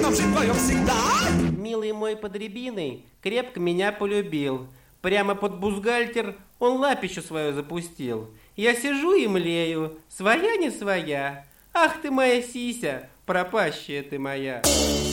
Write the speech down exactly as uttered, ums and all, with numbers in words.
будем жить вдвоем всегда. Милый мой под рябиной крепко меня полюбил. Прямо под бюстгальтер он лапищу свою запустил. Я сижу и млею, своя не своя. Ах ты моя сися, пропащая ты моя.